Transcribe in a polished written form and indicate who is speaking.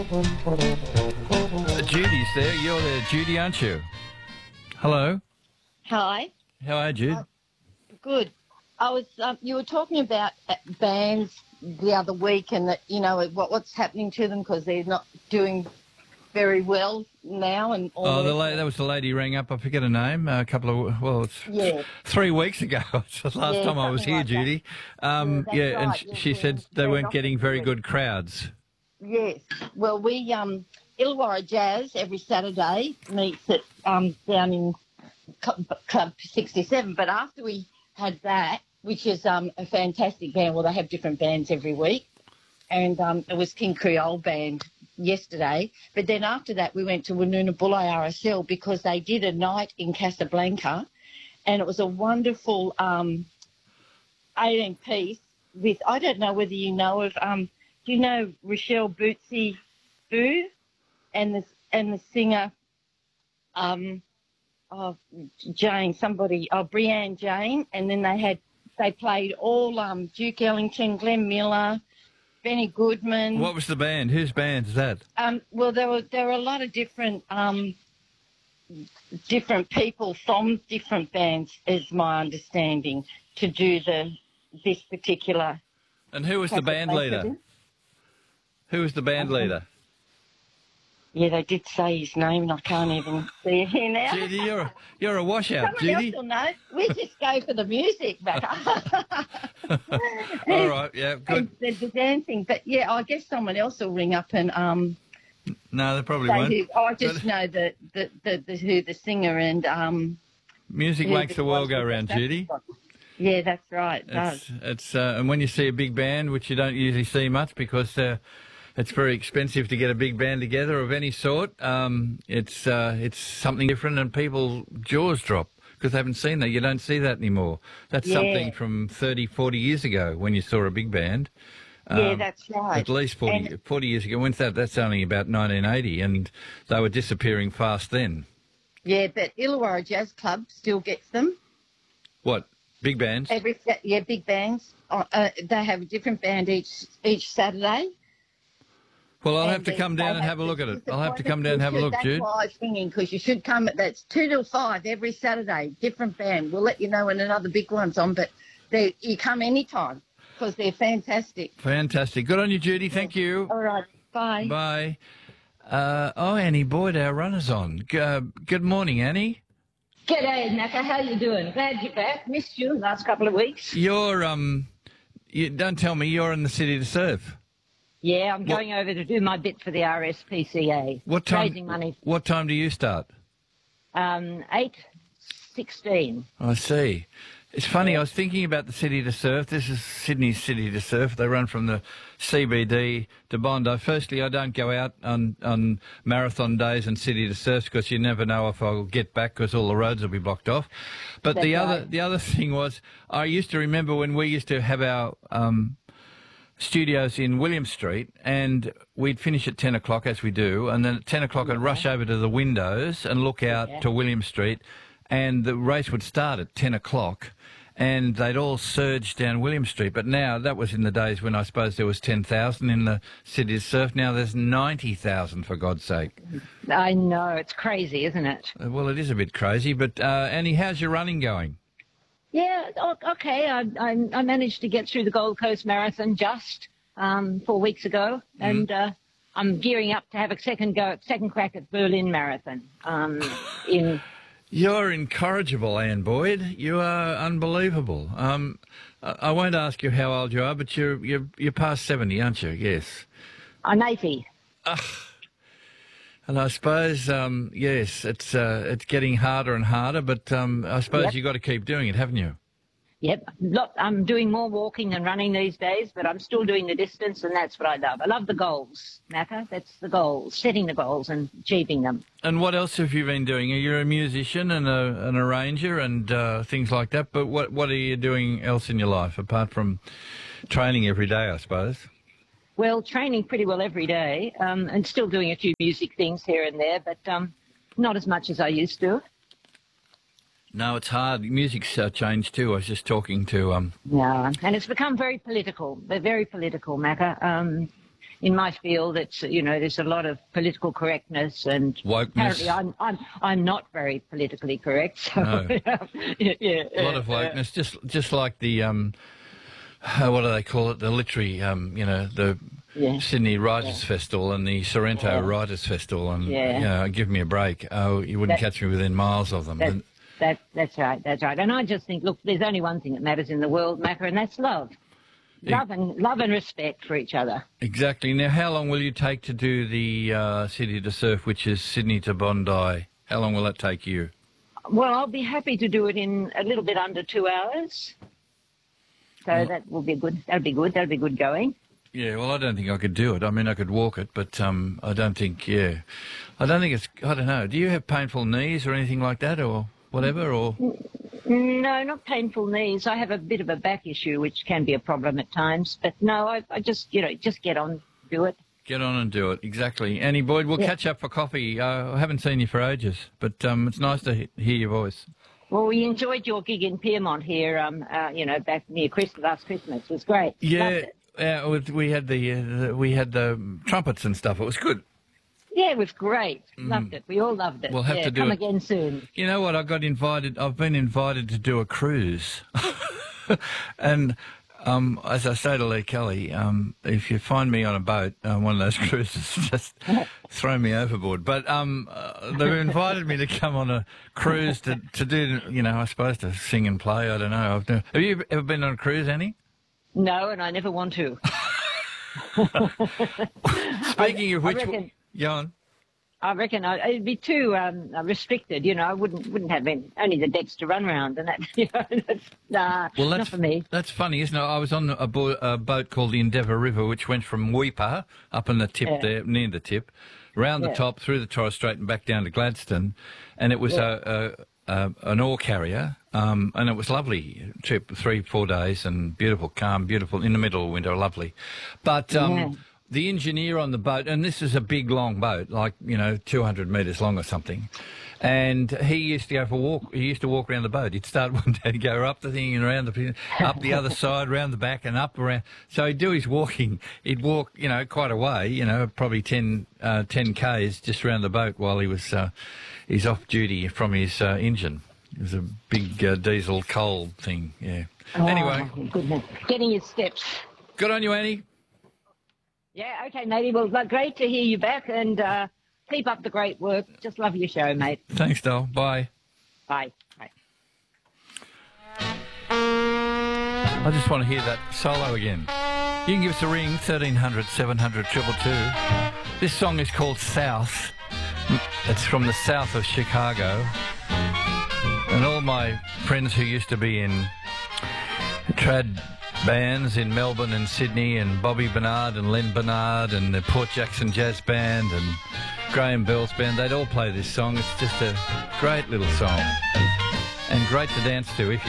Speaker 1: Judy's there. You're there, Judy, aren't you? Hello.
Speaker 2: Hi.
Speaker 1: How are you, Jude?
Speaker 2: Good. I was. You were talking about bands the other week, and that what's happening to them because they're not doing very well now, and all.
Speaker 1: That was the lady who rang up. I forget her name. A couple of
Speaker 2: Yeah.
Speaker 1: 3 weeks ago. It's the last time I was here,
Speaker 2: like
Speaker 1: Judy.
Speaker 2: That's
Speaker 1: and
Speaker 2: right.
Speaker 1: she said they weren't getting very good crowds.
Speaker 2: Yes. Well, we Illawarra Jazz every Saturday meets at down in Club 67. But after we had that, which is a fantastic band, well, they have different bands every week, and it was King Creole Band yesterday. But then after that, we went to Woonona Bulli RSL because they did a night in Casablanca, and it was a wonderful 18-piece with, I don't know whether you know of, do you know Rochelle Bootsy Boo and the singer, Brianne Jane, and then they played all Duke Ellington, Glenn Miller, Benny Goodman.
Speaker 1: What was the band? Whose band is that?
Speaker 2: Well, there were a lot of different people from different bands, is my understanding, to do this particular.
Speaker 1: And who was the band leader? Who was the band leader?
Speaker 2: Yeah, they did say his name, and I can't even see it here now.
Speaker 1: Judy, you're a washout,
Speaker 2: Someone
Speaker 1: Judy.
Speaker 2: else will know. We just go for the music, Becca.
Speaker 1: All right, yeah, good.
Speaker 2: And the dancing, but yeah, I guess someone else will ring up and
Speaker 1: No, they probably won't.
Speaker 2: I just know who the singer and
Speaker 1: music makes the world go round, Judy.
Speaker 2: Yeah, that's right. It does.
Speaker 1: It's and when you see a big band, which you don't usually see much because it's very expensive to get a big band together of any sort. It's something different, and people's jaws drop because they haven't seen that. You don't see that anymore. That's something from 30, 40 years ago when you saw a big band.
Speaker 2: Yeah, that's right.
Speaker 1: At least 40 years ago. When's that? That's only about 1980, and they were disappearing fast then.
Speaker 2: Yeah, but Illawarra Jazz Club still gets them.
Speaker 1: What? Big bands?
Speaker 2: Big bands. They have a different band each Saturday.
Speaker 1: Well, I'll have to come down and have a look at it. I'll have to come down and have a look, Jude.
Speaker 2: That's why I was thinking, because you should come. That's 2 till 5 every Saturday, different band. We'll let you know when another big one's on, but you come anytime because they're fantastic.
Speaker 1: Fantastic. Good on you, Judy. Thank you.
Speaker 2: All right. Bye.
Speaker 1: Bye. Annie Boyd, our runner's on. Good morning, Annie.
Speaker 3: G'day, Naka. How you doing? Glad you're back. Missed you the last couple of weeks.
Speaker 1: You're you don't tell me you're in the city to serve.
Speaker 3: Yeah, I'm going over to do my bit for the RSPCA.
Speaker 1: What time?
Speaker 3: Raising money.
Speaker 1: What time do you start?
Speaker 3: 8:16.
Speaker 1: I see. It's funny, I was thinking about the City to Surf. This is Sydney's City to Surf. They run from the CBD to Bondi. Firstly, I don't go out on marathon days and City to Surf because you never know if I'll get back because all the roads will be blocked off. But the other thing was, I used to remember when we used to have our studios in William Street, and we'd finish at 10 o'clock, as we do, and then at 10 o'clock I'd rush over to the windows and look out to William Street, and the race would start at 10 o'clock, and they'd all surge down William Street. But now, that was in the days when I suppose there was 10,000 in the City to Surf. Now there's 90,000, for God's sake.
Speaker 3: I know, it's crazy, isn't it?
Speaker 1: Well, it is a bit crazy, but Annie, how's your running going?
Speaker 3: Yeah, okay. I managed to get through the Gold Coast Marathon just 4 weeks ago, and I'm gearing up to have a second crack at Berlin Marathon.
Speaker 1: You're incorrigible, Anne Boyd. You are unbelievable. I won't ask you how old you are, but you're past 70, aren't you? Yes.
Speaker 3: I'm 80.
Speaker 1: And I suppose, yes, it's getting harder and harder, but I suppose you've got to keep doing it, haven't you?
Speaker 3: Yep. I'm doing more walking than running these days, but I'm still doing the distance, and that's what I love. I love the goals, Naka. That's the goals, setting the goals and achieving them.
Speaker 1: And what else have you been doing? You're a musician and an arranger and things like that, but what are you doing else in your life, apart from training every day, I suppose?
Speaker 3: Well, training pretty well every day, and still doing a few music things here and there, but not as much as I used to.
Speaker 1: No, it's hard. Music's changed too. I was just talking to...
Speaker 3: Yeah, and it's become very political. They're very political, Macca. in my field, it's there's a lot of political correctness, and
Speaker 1: wokeness.
Speaker 3: apparently I'm not very politically correct. So
Speaker 1: No.
Speaker 3: yeah,
Speaker 1: A lot of wokeness, just like the what do they call it? The literary, the Sydney Writers Festival and the Sorrento Writers Festival, and give me a break. Oh, you wouldn't catch me within miles of them.
Speaker 3: That's right. And I just think, look, there's only one thing that matters in the world, Macca, and that's love. Love and respect for each other.
Speaker 1: Exactly. Now, how long will you take to do the City to Surf, which is Sydney to Bondi? How long will that take you?
Speaker 3: Well, I'll be happy to do it in a little bit under 2 hours. So that will be good. That'll be good. That'll be good going.
Speaker 1: Yeah, well, I don't think I could do it. I mean, I could walk it, but I don't think, I don't know. Do you have painful knees or anything like that or whatever? Or
Speaker 3: No, not painful knees. I have a bit of a back issue, which can be a problem at times. But no, I just, just get on, do it.
Speaker 1: Get on and do it, exactly. Annie Boyd, we'll catch up for coffee. I haven't seen you for ages, but it's nice to hear your voice.
Speaker 3: Well, we enjoyed your gig in Piermont here, back near last Christmas. It was great.
Speaker 1: Yeah, we had the trumpets and stuff. It was good.
Speaker 3: Yeah, it was great. Loved it. We all loved it.
Speaker 1: We'll have to do
Speaker 3: come
Speaker 1: it
Speaker 3: again soon.
Speaker 1: You know what? I've been invited to do a cruise, and as I say to Lee Kelly, if you find me on a boat, one of those cruises, just throw me overboard. But they've invited me to come on a cruise to do, I suppose to sing and play. I don't know. Have you ever been on a cruise, Annie?
Speaker 3: No, and I never want to.
Speaker 1: Speaking of which, go on.
Speaker 3: I reckon it'd be too restricted. I wouldn't have only the decks to run around, and that. Not for me.
Speaker 1: That's funny, isn't it? I was on a boat called the Endeavour River, which went from Weipa up in the tip there, near the tip, round the top through the Torres Strait and back down to Gladstone, and it was an ore carrier, and it was lovely trip, 3-4 days, and beautiful, calm, beautiful in the middle of winter, lovely, but. The engineer on the boat, and this is a big, long boat, like, 200 metres long or something, and he used to go for a walk. He used to walk around the boat. He'd start one day to go up the thing and around up the other side, round the back and up around. So he'd do his walking. He'd walk, quite a way, probably 10 Ks just around the boat while he was he's off duty from his engine. It was a big diesel coal thing, yeah.
Speaker 3: Oh,
Speaker 1: anyway.
Speaker 3: Goodness. Getting his steps.
Speaker 1: Good on you, Annie.
Speaker 3: Yeah, okay, matey. Well, great to hear you back, and keep up the great work. Just love your show, mate.
Speaker 1: Thanks, Dol. Bye.
Speaker 3: Bye. Bye.
Speaker 1: I just want to hear that solo again. You can give us a ring, 1300 700 222. This song is called South. It's from the south of Chicago. And all my friends who used to be in trad bands in Melbourne and Sydney, and Bobby Bernard and Len Bernard and the Port Jackson Jazz Band and Graham Bell's band, they'd all play this song. It's just a great little song and great to dance to if you